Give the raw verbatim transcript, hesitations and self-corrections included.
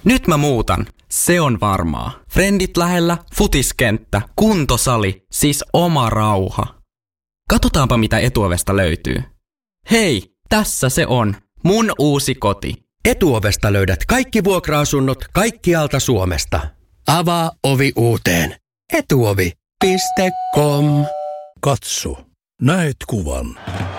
Nyt mä muutan. Se on varmaa. Frendit lähellä, futiskenttä, kuntosali, siis oma rauha. Katsotaanpa mitä Etuovesta löytyy. Hei, tässä se on. Mun uusi koti. Etuovesta löydät kaikki vuokra-asunnot kaikkialta Suomesta. Avaa ovi uuteen. etuovi piste com. Katso, näet kuvan.